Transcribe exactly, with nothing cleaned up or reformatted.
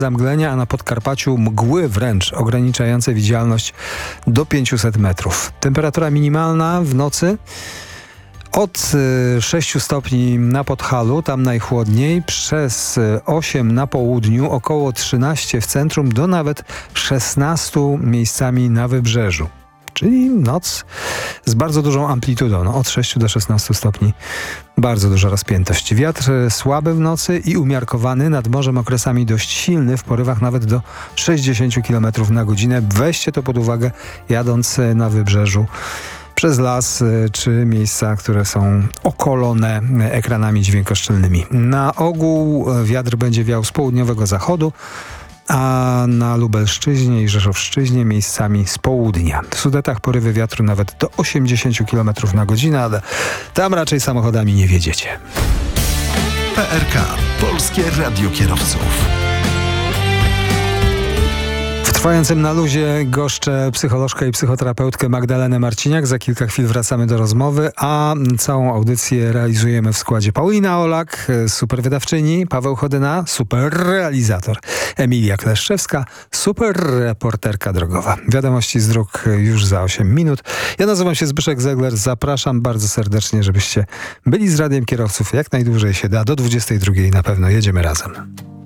zamglenia, a na Podkarpaciu mgły wręcz ograniczające widzialność do pięciuset metrów. Temperatura minimalna w nocy od sześciu stopni na Podhalu, tam najchłodniej, przez osiem na południu, około trzynaście w centrum, do nawet szesnastu miejscami na wybrzeżu. Czyli noc z bardzo dużą amplitudą, no, od sześciu do szesnastu stopni. Bardzo duża rozpiętość. Wiatr słaby w nocy i umiarkowany, nad morzem okresami dość silny, w porywach nawet do sześćdziesięciu kilometrów na godzinę. Weźcie to pod uwagę, jadąc na wybrzeżu przez las czy miejsca, które są okolone ekranami dźwiękoszczelnymi. Na ogół wiatr będzie wiał z południowego zachodu, a na Lubelszczyźnie i Rzeszowszczyźnie miejscami z południa. W Sudetach porywy wiatru nawet do osiemdziesięciu kilometrów na godzinę, ale tam raczej samochodami nie wjedziecie. P R K. Polskie Radio Kierowców. W trwającym na luzie goszczę psycholożkę i psychoterapeutkę Magdalenę Marciniak. Za kilka chwil wracamy do rozmowy, a całą audycję realizujemy w składzie Paulina Olak, super wydawczyni, Paweł Chodyna, super realizator, Emilia Kleszczewska, super reporterka drogowa. Wiadomości z dróg już za osiem minut. Ja nazywam się Zbyszek Zegler. Zapraszam bardzo serdecznie, żebyście byli z Radiem Kierowców jak najdłużej się da. Do dwudziestej drugiej na pewno jedziemy razem.